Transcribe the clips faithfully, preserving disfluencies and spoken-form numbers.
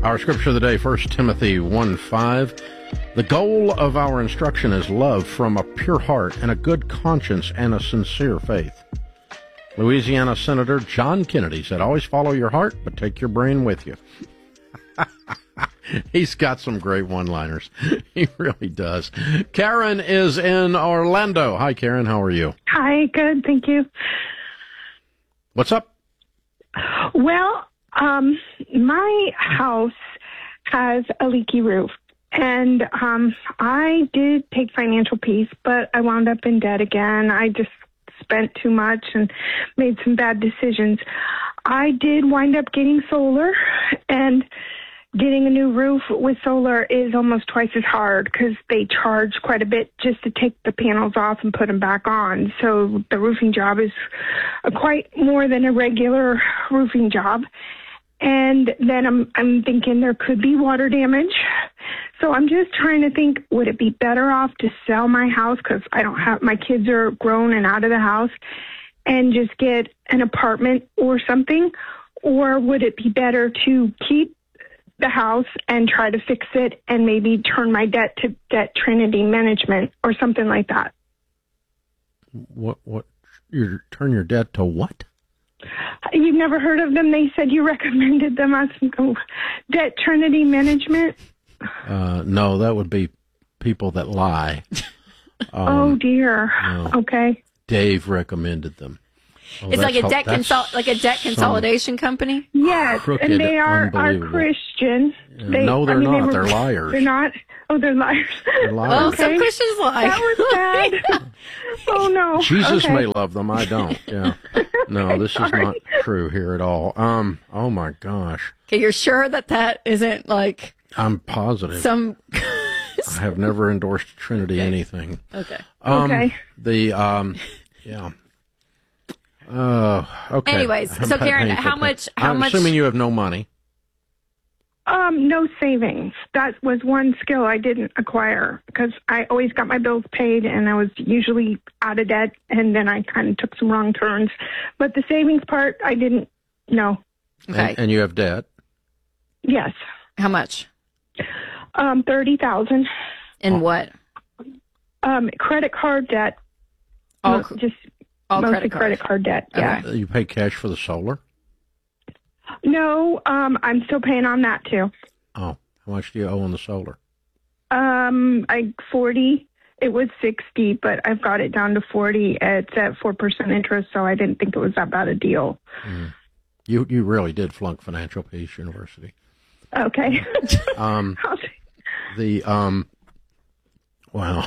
Our scripture of the day, First Timothy one five. The goal of our instruction is love from a pure heart and a good conscience and a sincere faith. Louisiana Senator John Kennedy said, always follow your heart, but take your brain with you. He's got some great one-liners. He really does. Karen is in Orlando. Hi, Karen. How are you? Hi, good. Thank you. What's up? Well, um, my house has a leaky roof, and um, I did take financial peace, but I wound up in debt again. I just spent too much and made some bad decisions. I did wind up getting solar, and getting a new roof with solar is almost twice as hard because they charge quite a bit just to take the panels off and put them back on. So the roofing job is uh, quite more than a regular roofing job. And then I'm I'm thinking there could be water damage. So I'm just trying to think, would it be better off to sell my house because I don't have, my kids are grown and out of the house, and just get an apartment or something? Or would it be better to keep the house and try to fix it and maybe turn my debt to Debt Trinity Management or something like that? What, what, you turn your debt to what? You've never heard of them? They said you recommended them as Debt Trinity Management. Uh, no, that would be people that lie. Um, oh dear. No. Okay. Dave recommended them. Oh, it's like a debt that's consol- like a debt consolidation company. Yes, crooked, and they are are unbelievable. Christian. Yeah, They, no, they're I mean, not. They were, they're liars. They're not. Oh, they're liars. They're liars. Well, Okay. some Christians lie. That was bad. Oh no. Jesus okay. may love them. I don't. Yeah. No, this is Sorry. not true here at all. Um. Oh my gosh. Okay, you're sure that that isn't like I'm positive. some. I have never endorsed Trinity anything. Okay. Um, Okay. The um. Yeah. Uh. Okay. Anyways, so Painful Karen, how pain. much- how I'm much- assuming you have no money. Um, no savings. That was one skill I didn't acquire because I always got my bills paid and I was usually out of debt, and then I kind of took some wrong turns. But the savings part, I didn't know. Okay. And, and you have debt. Yes. How much? Um, thirty thousand. And what? Um, credit card debt. All, No, just all mostly credit card. credit card debt. Yeah. Okay. You pay cash for the solar. No, um, I'm still paying on that too. Oh, how much do you owe on the solar? Um, I forty. It was sixty, but I've got it down to forty. It's at four percent interest, so I didn't think it was that bad a deal. Mm. You you really did flunk Financial Peace University. Okay. Um, the um, wow.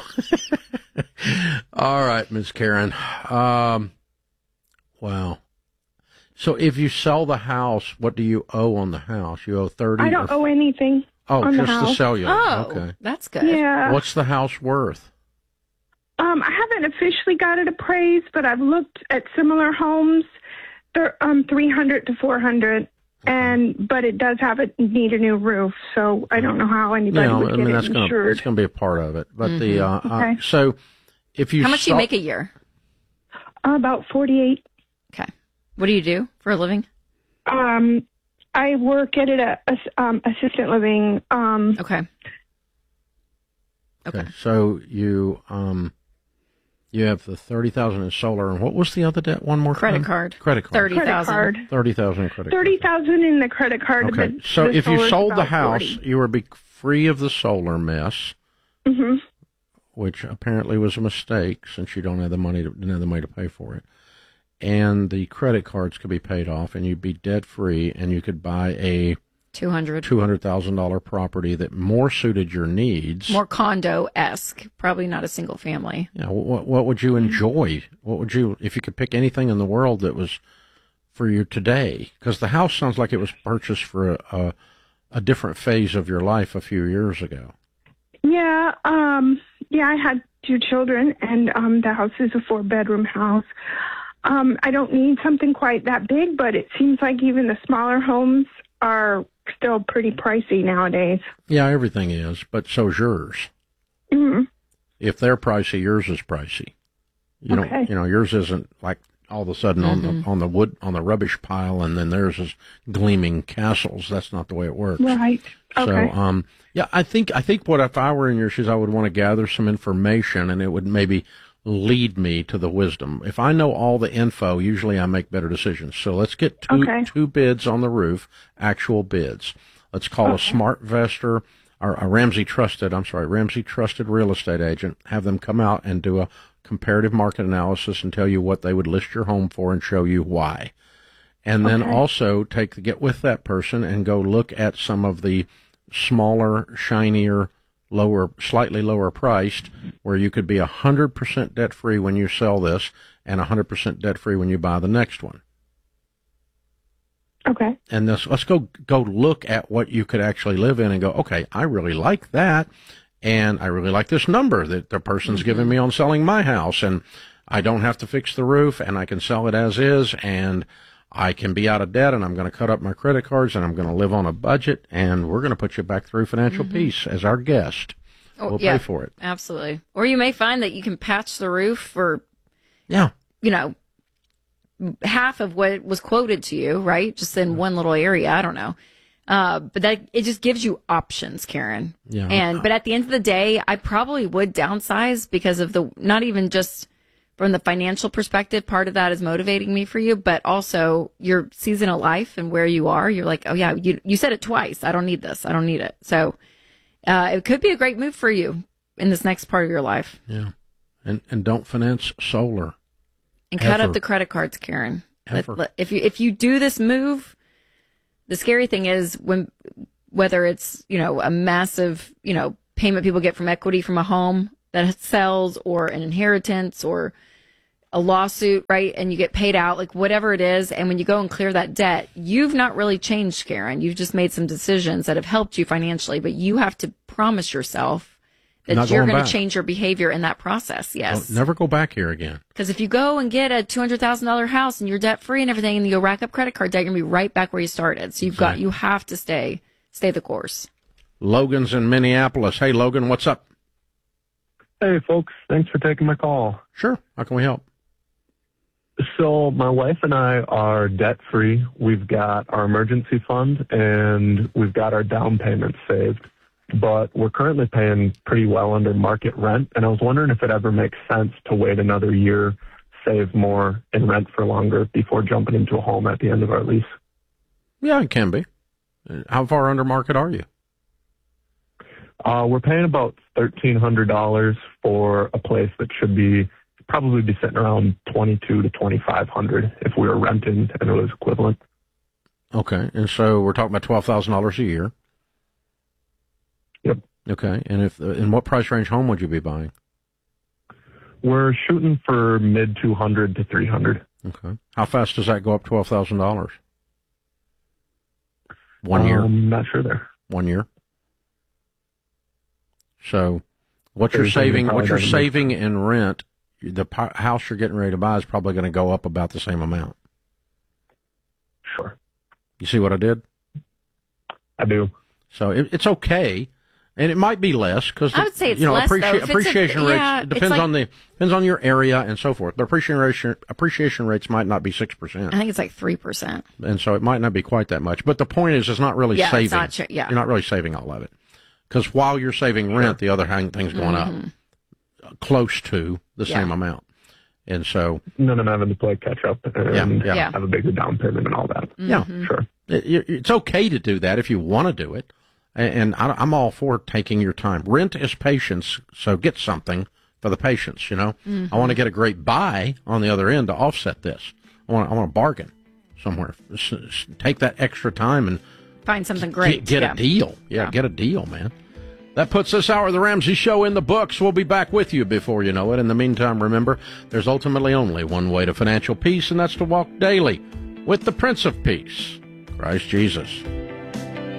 All right, Miz Karen. Um, wow. So if you sell the house, what do you owe on the house? You owe thirty. I don't or, owe anything. Oh, on the just the house. cellular. Oh, Okay. that's good. Yeah. What's the house worth? Um, I haven't officially got it appraised, but I've looked at similar homes. They're um three hundred to four hundred, and but it does have a need a new roof, so I don't know how anybody Yeah, would I get mean it that's gonna insured. it's gonna be a part of it. But the uh, Okay. uh, so if you How much do you sell- make a year? About forty-eight. Okay. What do you do for a living? Um, I work at a, a um, assistant living. Um, Okay. Okay. Okay. So you um you have the thirty thousand in solar, and what was the other debt? One more Credit time? card. Credit card. Thirty credit thousand. card. Thirty thousand in credit. Thirty card. thousand in the credit card. Okay. But So the if you solar's sold the about house, forty. you would be free of the solar mess, Mm-hmm. which apparently was a mistake since you don't have the money to didn't have the money to pay for it. And the credit cards could be paid off, and you'd be debt free, and you could buy a Two hundred. two hundred thousand dollar property that more suited your needs. More condo esque. Probably not a single family. Yeah, what what would you enjoy? What would you, if you could pick anything in the world that was for you today? Because the house sounds like it was purchased for a, a a different phase of your life a few years ago. Yeah, um, yeah, I had two children, and um, the house is a four-bedroom house. Um, I don't need something quite that big, but it seems like even the smaller homes are still pretty pricey nowadays. Yeah, everything is, but so's yours. Mm-hmm. If they're pricey, yours is pricey. You Okay. don't, you know, yours isn't like all of a sudden Mm-hmm. on the on the wood on the rubbish pile, and then there's this gleaming castles. That's not the way it works. Right. Okay. So, um, yeah, I think I think what if I were in your shoes, I would want to gather some information, and it would maybe lead me to the wisdom. If I know all the info, usually I make better decisions. So let's get two Okay. two bids on the roof, actual bids. Let's call a smart investor or a Ramsey trusted. I'm sorry, Ramsey trusted real estate agent. Have them come out and do a comparative market analysis and tell you what they would list your home for and show you why. And then Okay. also take get with that person and go look at some of the smaller, shinier, lower, slightly lower priced, where you could be a hundred percent debt free when you sell this, and a hundred percent debt free when you buy the next one. Okay. And this, let's go go look at what you could actually live in and go, okay, I really like that, and I really like this number that the person's Mm-hmm. giving me on selling my house, and I don't have to fix the roof, and I can sell it as is, and I can be out of debt, and I'm going to cut up my credit cards, and I'm going to live on a budget, and we're going to put you back through financial peace as our guest. Oh, We'll yeah, pay for it. Absolutely. Or you may find that you can patch the roof for, Yeah. you know, half of what was quoted to you, right? Just in one little area. I don't know. Uh, but that it just gives you options, Karen. Yeah. And but at the end of the day, I probably would downsize because of the not even just from the financial perspective, part of that is motivating me for you, but also your season of life and where you are. You're like, oh yeah, you you said it twice. I don't need this. I don't need it. So uh, it could be a great move for you in this next part of your life. Yeah. And and don't finance solar. And cut Ever. up the credit cards, Karen. Let- Ever. let- if you if you do this move, the scary thing is when whether it's you know a massive you know payment people get from equity from a home that sells or an inheritance or a lawsuit, right? And you get paid out, like whatever it is. And when you go and clear that debt, you've not really changed, Karen. You've just made some decisions that have helped you financially, but you have to promise yourself that Not you're going going back. to change your behavior in that process. Yes. Don't- never go back here again. Because if you go and get a two hundred thousand dollars house and you're debt free and everything, and you go rack up credit card debt, you're going to be right back where you started. So you've got, Exactly. you have to stay, stay the course. Logan's in Minneapolis. Hey, Logan, what's up? Hey, folks. Thanks for taking my call. Sure. How can we help? So my wife and I are debt-free. We've got our emergency fund, and we've got our down payment saved. But we're currently paying pretty well under market rent, and I was wondering if it ever makes sense to wait another year, save more, and rent for longer before jumping into a home at the end of our lease. Yeah, it can be. Uh, How far under market are you? Uh, we're paying about thirteen hundred dollars for a place that should be probably be sitting around twenty-two to twenty-five hundred if we were renting and it was equivalent. Okay, and so we're talking about twelve thousand dollars a year. Yep. Okay, and if uh, in what price range home would you be buying? We're shooting for mid two hundred to three hundred. Okay, how fast does that go up twelve thousand dollars? One year. I'm not sure there. One year. So, what you're There's something saving, what probably you're doesn't make saving in rent, the po- house you're getting ready to buy is probably going to go up about the same amount. Sure. You see what I did? I do. So it, it's okay, and it might be less because I would say it's you know less, appreci- though. If it's a- appreciation rates yeah, it depends it's like- on the depends on your area and so forth. The appreciation appreciation rates might not be six percent, I think it's like three percent. and so it might not be quite that much. But the point is, it's not really Yeah, it's saving. not ch- yeah. You're not really saving all of it because while you're saving rent, the other hang- thing's going Mm-hmm. up close to the Yeah. same amount, and so And then I'm having to play catch up and Yeah, yeah. have a bigger down payment and all that. yeah. Sure. It, it- it's okay to do that if you want to do it, and, and I, I'm all for taking your time. Rent is patience, so get something for the patience. You know, I want to get a great buy on the other end to offset this. I want I want to bargain somewhere. S- s- take that extra time and Find something great. get, get yeah. a deal. Yeah, Yeah. get a deal, man. That puts this hour of the Ramsey Show in the books. We'll be back with you before you know it. In the meantime, remember, there's ultimately only one way to financial peace, and that's to walk daily with the Prince of Peace, Christ Jesus.